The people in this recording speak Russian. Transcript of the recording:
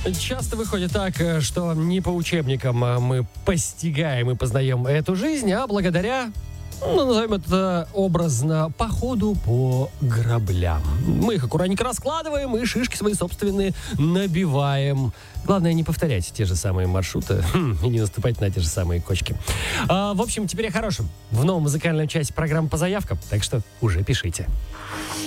Часто выходит так, что не по учебникам мы постигаем и познаем эту жизнь, а благодаря, назовем это образно, походу по граблям. Мы их аккуратненько раскладываем и шишки свои собственные набиваем. Главное, не повторять те же самые маршруты и не наступать на те же самые кочки. В общем, теперь о хорошем. В новом музыкальном части программы по заявкам, так что уже пишите.